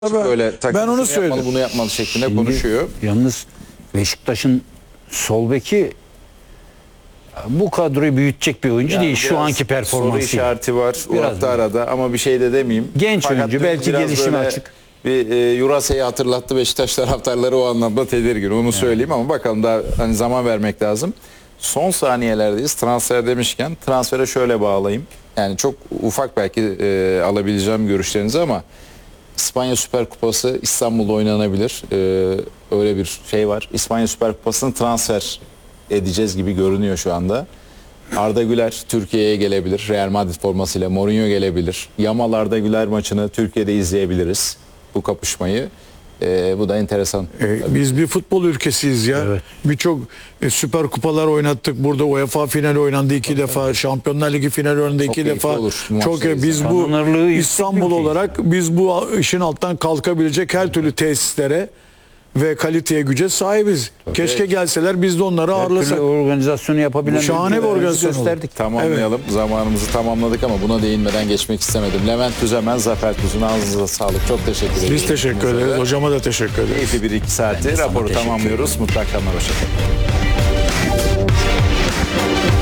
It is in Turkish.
böyle Ben onu yapmalı, söyledim. bunu yapmalı şeklinde Şimdi konuşuyor. Yalnız Beşiktaş'ın sol beki bu kadroyu büyütecek bir oyuncu Yani değil şu biraz anki soru performansı. işareti var. O Biraz hafta arada ama bir şey de demeyeyim. Genç Fakat oyuncu, dün belki biraz gelişime böyle açık. Bir Jurase'yi hatırlattı, Beşiktaş taraftarları o anlamda tedirgin. Onu söyleyeyim ama bakalım, daha hani zaman vermek lazım. Son saniyelerdeyiz. Transfer demişken transfere şöyle bağlayayım. Yani çok ufak belki alabileceğim görüşlerinizi ama İspanya Süper Kupası İstanbul'da oynanabilir. Öyle bir şey var. İspanya Süper Kupası'nı transfer edeceğiz gibi görünüyor şu anda. Arda Güler Türkiye'ye gelebilir. Real Madrid formasıyla Mourinho gelebilir. Yamal Arda Güler maçını Türkiye'de izleyebiliriz. Bu kapışmayı. Bu da enteresan. Biz bir futbol ülkesiyiz ya. Evet. Birçok süper kupalar oynattık. Burada UEFA finali oynandı 2 defa. Şampiyonlar Ligi finali oynandı 2 keyifli defa. olur. Çok Muhakkak biz bu Tanınırlığı yüksek İstanbul bir ülkeyiz. olarak biz bu işin alttan kalkabilecek her türlü tesislere ve kaliteye güce sahibiz. Keşke gelseler biz de onları Her türlü ağırlasak. organizasyonu yapabilen Şahane bir ülkelerimizi organizasyon oldu. gösterdik. Tamamlayalım. Zamanımızı tamamladık ama buna değinmeden geçmek istemedim. Levent Tüzemen, Zafer Tuzun, ağzınıza sağlık. Çok teşekkür ederiz. Biz teşekkür ederiz. Hocama da teşekkür ederiz. Keyifli bir iki saati. Ben de sana Raporu teşekkür tamamlıyoruz. Mutlu akşamlar. Hoşçakalın.